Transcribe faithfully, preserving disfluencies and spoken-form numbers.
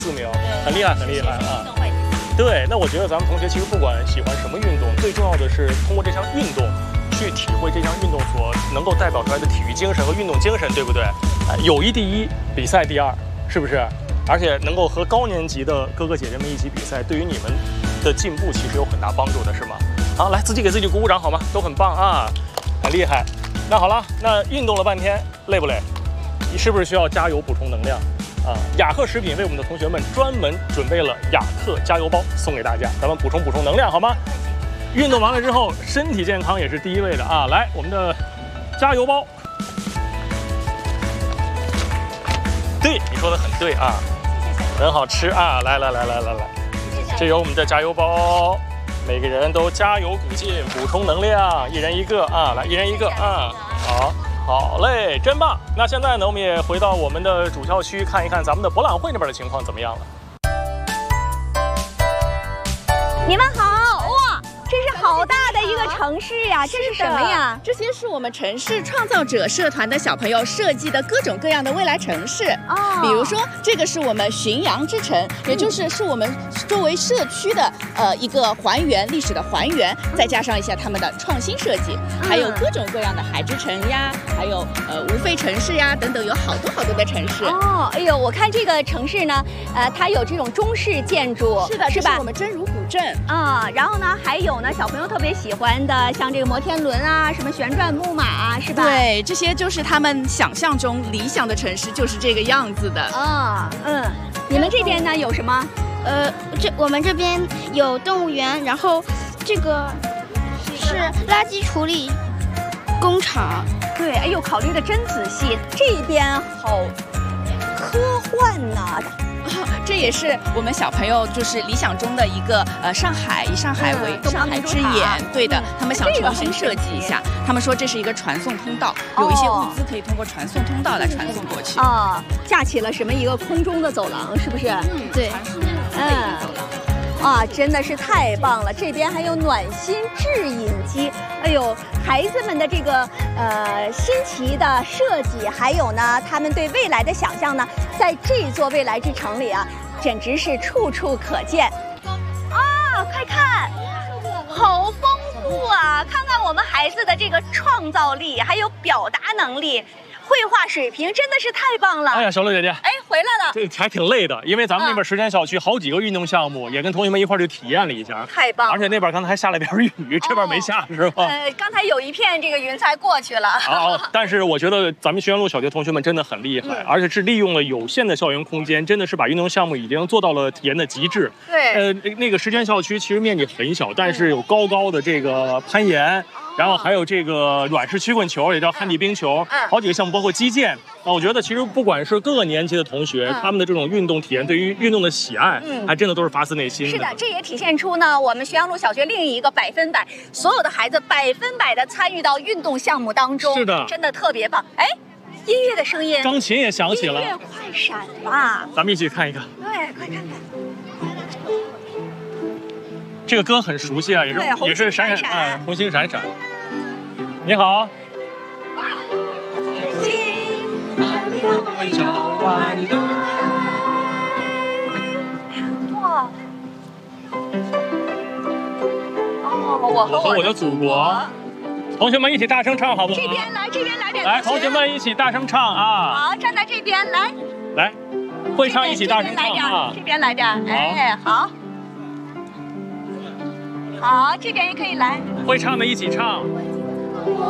四名，很厉害，很厉害啊！对，那我觉得咱们同学其实不管喜欢什么运动，最重要的是通过这项运动去体会这项运动所能够代表出来的体育精神和运动精神，对不对？啊，友谊第一，比赛第二，是不是？而且能够和高年级的哥哥姐姐们一起比赛，对于你们的进步其实有很大帮助的，是吗？好，来自己给自己鼓鼓掌好吗？都很棒啊，很厉害。那好了，那运动了半天，累不累？你是不是需要加油补充能量？啊，雅克食品为我们的同学们专门准备了雅克加油包送给大家，咱们补充补充能量好吗？运动完了之后，身体健康也是第一位的啊！来，我们的加油包，对，你说的很对啊，很好吃啊！来来来来来来，这有我们的加油包，每个人都加油鼓劲，补充能量，一人一个啊！来，一人一个啊！好。好嘞，真棒！那现在呢，我们也回到我们的主校区看一看咱们的博览会那边的情况怎么样了。 你们好，哇，这是好大的一个城市呀！这是什么呀？ 这些是我们城市创造者社团的小朋友设计的各种各样的未来城市。哦，比如说这个是我们浔阳之城，也就是是我们周围社区的呃一个还原历史的还原，再加上一下他们的创新设计，还有各种各样的海之城呀，还有呃无废城市呀等等，有好多好多的城市。 哦，哎呦，我看这个城市呢，呃，它有这种中式建筑， 是的， 是吧？ 我们真如古镇啊，然后呢，还有呢，小朋友特别喜欢的，像这个摩天轮啊，什么旋转木马啊，是吧？ 对，这些就是他们想象中理想的城市，就是这个样子的。 啊，嗯，你们这边呢有什么？ 呃，这我们这边有动物园，然后这个是垃圾处理工厂。 对，哎呦，考虑的真仔细，这边好科幻呐、啊。 这也是我们小朋友就是理想中的一个呃上海，以上海为、嗯、上海之眼，对的，他们想重新设计一下。他们说这是一个传送通道，有一些物资可以通过传送通道来传送过去。 啊，架起了什么一个空中的走廊，是不是？ 嗯，对，嗯。 啊，真的是太棒了！这边还有暖心制饮机，哎呦，孩子们的这个呃新奇的设计，还有呢，他们对未来的想象呢，在这座未来之城里啊，简直是处处可见。啊，快看，好丰富啊！看看我们孩子的这个创造力，还有表达能力。绘画水平真的是太棒了！哎呀，小乐姐姐， 哎，回来了， 这还挺累的，因为咱们那边实践校区好几个运动项目，也跟同学们一块儿去体验了一下， 太棒了！ 而且那边刚才还下了点雨，这边没下，是吧？ 呃，刚才有一片这个云彩过去了。 好，但是我觉得咱们学院路小学同学们真的很厉害，而且是利用了有限的校园空间，真的是把运动项目已经做到了体验的极致。 对， 呃，那个实践校区其实面积很小，但是有高高的这个攀岩。然后还有这个软式曲棍球，也叫旱地冰球，好几个项目，包括击剑。那我觉得其实不管是各个年级的同学，他们的这种运动体验，对于运动的喜爱，还真的都是发自内心的。 是的，这也体现出呢，我们浔阳路小学另一个百分百，所有的孩子百分百的参与到运动项目当中。 是的， 真的特别棒。哎，音乐的声音， 钢琴也响起了， 音乐快闪吧， 咱们一起看一看。 对，快看看。 这个歌很熟悉啊，也是也是闪闪啊，红星闪闪。你好。 哇！哦，我和我的祖国，同学们一起大声唱好不好？ 这边来，这边来点。 来，同学们一起大声唱啊！ 好，站在这边来。 来，会唱一起大声唱啊！ 这边来点，哎，好。好，这边也可以来。 会唱的一起唱。